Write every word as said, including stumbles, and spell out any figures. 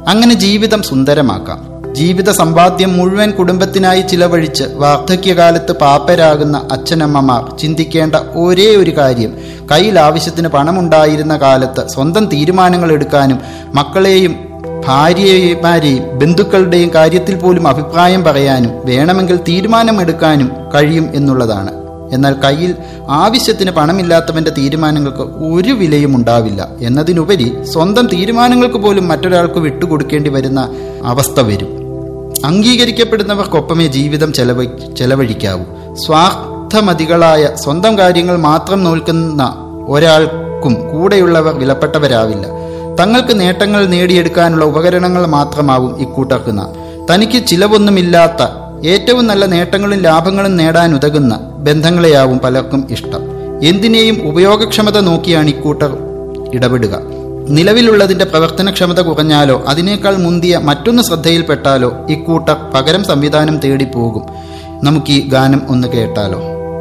അങ്ങനെ ജീവിതം സുന്ദരമാക്കാം. ജീവിത സമ്പാദ്യം മുഴുവൻ കുടുംബത്തിനായി ചിലവഴിച്ച് വാർദ്ധക്യകാലത്ത് പാപ്പരാകുന്ന അച്ഛനമ്മമാർ ചിന്തിക്കേണ്ട ഒരേ ഒരു കാര്യം, കയ്യിൽ ആവശ്യത്തിന് പണമുണ്ടായിരുന്ന കാലത്ത് സ്വന്തം തീരുമാനങ്ങൾ എടുക്കാനും മക്കളെയും ഭാര്യമാരെയും ബന്ധുക്കളുടെയും കാര്യത്തിൽ പോലും അഭിപ്രായം പറയാനും വേണമെങ്കിൽ തീരുമാനമെടുക്കാനും കഴിയും എന്നുള്ളതാണ്. എന്നാൽ കയ്യിൽ ആവശ്യത്തിന് പണമില്ലാത്തവന്റെ തീരുമാനങ്ങൾക്ക് ഒരു വിലയും ഉണ്ടാവില്ല. എന്നതിനുപരി സ്വന്തം തീരുമാനങ്ങൾക്ക് പോലും മറ്റൊരാൾക്ക് വിട്ടുകൊടുക്കേണ്ടി വരുന്ന അവസ്ഥ വരും. അംഗീകരിക്കപ്പെടുന്നവർക്കൊപ്പമേ ജീവിതം ചെലവ ചെലവഴിക്കാവൂ. സ്വാർത്ഥമതികളായ സ്വന്തം കാര്യങ്ങൾ മാത്രം നോക്കുന്ന ഒരാൾക്കും കൂടെയുള്ളവർ വിലപ്പെട്ടവരാവില്ല. തങ്ങൾക്ക് നേട്ടങ്ങൾ നേടിയെടുക്കാനുള്ള ഉപകരണങ്ങൾ മാത്രമാവും ഇക്കൂട്ടർക്കുന്ന. തനിക്ക് ചിലവൊന്നുമില്ലാത്ത ഏറ്റവും നല്ല നേട്ടങ്ങളും ലാഭങ്ങളും നേടാൻ ഉതകുന്ന ബന്ധങ്ങളെയാവും പലർക്കും ഇഷ്ടം. എന്തിനേയും ഉപയോഗക്ഷമത നോക്കിയാണ് ഇക്കൂട്ടർ ഇടപെടുക. നിലവിലുള്ളതിന്റെ പ്രവർത്തനക്ഷമത കുറഞ്ഞാലോ അതിനേക്കാൾ മുന്തിയ മറ്റൊന്ന് ശ്രദ്ധയിൽപ്പെട്ടാലോ ഇക്കൂട്ടർ പകരം സംവിധാനം തേടി പോകും. നമുക്ക് ഈ ഗാനം ഒന്ന് കേട്ടാലോ?